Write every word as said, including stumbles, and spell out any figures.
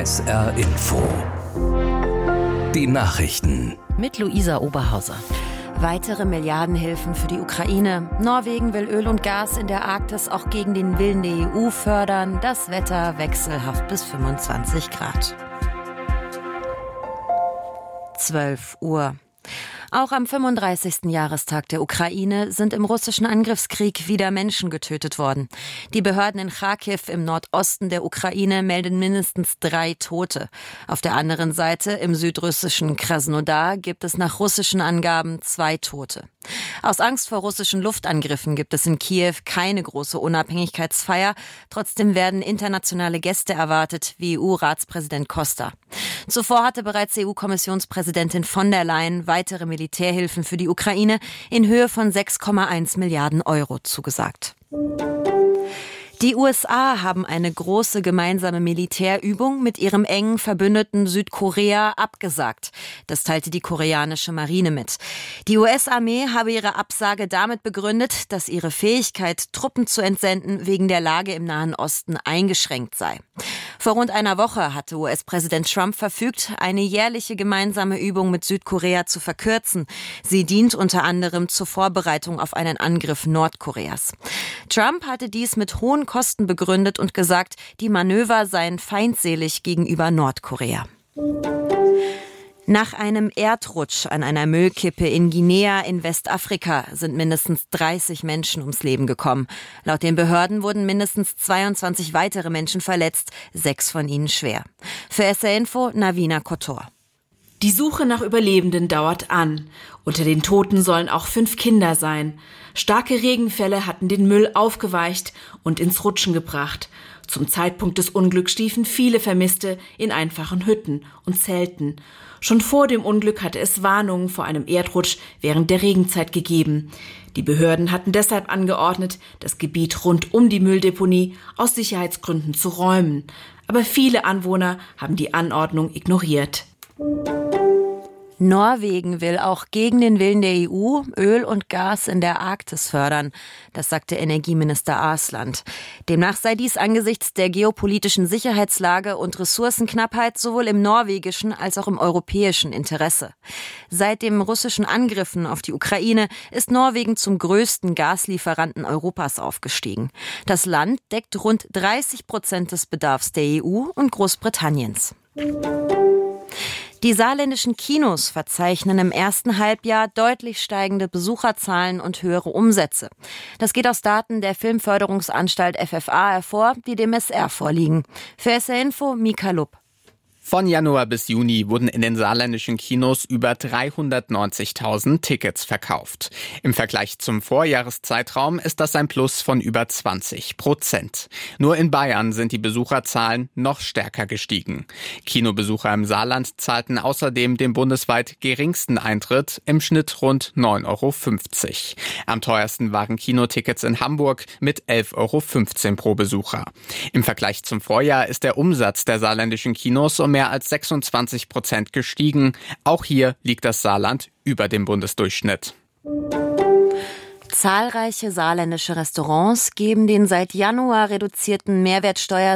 S R Info. Die Nachrichten. Mit Luisa Oberhauser. Weitere Milliardenhilfen für die Ukraine. Norwegen will Öl und Gas in der Arktis auch gegen den Willen der E U fördern. Das Wetter wechselhaft bis fünfundzwanzig Grad. zwölf Uhr. Auch am fünfunddreißigsten Jahrestag der Ukraine sind im russischen Angriffskrieg wieder Menschen getötet worden. Die Behörden in Charkiw im Nordosten der Ukraine melden mindestens drei Tote. Auf der anderen Seite, im südrussischen Krasnodar, gibt es nach russischen Angaben zwei Tote. Aus Angst vor russischen Luftangriffen gibt es in Kiew keine große Unabhängigkeitsfeier. Trotzdem werden internationale Gäste erwartet, wie E U-Ratspräsident Costa. Zuvor hatte bereits E U-Kommissionspräsidentin von der Leyen weitere Militärhilfen für die Ukraine in Höhe von sechs Komma eins Milliarden Euro zugesagt. Die U S A haben eine große gemeinsame Militärübung mit ihrem engen Verbündeten Südkorea abgesagt. Das teilte die koreanische Marine mit. Die U S-Armee habe ihre Absage damit begründet, dass ihre Fähigkeit, Truppen zu entsenden, wegen der Lage im Nahen Osten eingeschränkt sei. Vor rund einer Woche hatte U S-Präsident Trump verfügt, eine jährliche gemeinsame Übung mit Südkorea zu verkürzen. Sie dient unter anderem zur Vorbereitung auf einen Angriff Nordkoreas. Trump hatte dies mit hohen Kosten begründet und gesagt, die Manöver seien feindselig gegenüber Nordkorea. Nach einem Erdrutsch an einer Müllkippe in Guinea in Westafrika sind mindestens dreißig Menschen ums Leben gekommen. Laut den Behörden wurden mindestens zweiundzwanzig weitere Menschen verletzt, sechs von ihnen schwer. Für S R Info Navina Kotor. Die Suche nach Überlebenden dauert an. Unter den Toten sollen auch fünf Kinder sein. Starke Regenfälle hatten den Müll aufgeweicht und ins Rutschen gebracht. Zum Zeitpunkt des Unglücks schliefen viele Vermisste in einfachen Hütten und Zelten. Schon vor dem Unglück hatte es Warnungen vor einem Erdrutsch während der Regenzeit gegeben. Die Behörden hatten deshalb angeordnet, das Gebiet rund um die Mülldeponie aus Sicherheitsgründen zu räumen. Aber viele Anwohner haben die Anordnung ignoriert. Norwegen will auch gegen den Willen der E U Öl und Gas in der Arktis fördern. Das sagte Energieminister Aasland. Demnach sei dies angesichts der geopolitischen Sicherheitslage und Ressourcenknappheit sowohl im norwegischen als auch im europäischen Interesse. Seit den russischen Angriffen auf die Ukraine ist Norwegen zum größten Gaslieferanten Europas aufgestiegen. Das Land deckt rund dreißig Prozent des Bedarfs der E U und Großbritanniens. Die saarländischen Kinos verzeichnen im ersten Halbjahr deutlich steigende Besucherzahlen und höhere Umsätze. Das geht aus Daten der Filmförderungsanstalt F F A hervor, die dem S R vorliegen. Für S R Info Mika Lupp. Von Januar bis Juni wurden in den saarländischen Kinos über dreihundertneunzigtausend Tickets verkauft. Im Vergleich zum Vorjahreszeitraum ist das ein Plus von über zwanzig Prozent. Nur in Bayern sind die Besucherzahlen noch stärker gestiegen. Kinobesucher im Saarland zahlten außerdem den bundesweit geringsten Eintritt, im Schnitt rund neun Euro fünfzig. Am teuersten waren Kinotickets in Hamburg mit elf Euro fünfzehn pro Besucher. Im Vergleich zum Vorjahr ist der Umsatz der saarländischen Kinos um mehr als sechsundzwanzig Prozent gestiegen. Auch hier liegt das Saarland über dem Bundesdurchschnitt. Zahlreiche saarländische Restaurants geben den seit Januar reduzierten Mehrwertsteuer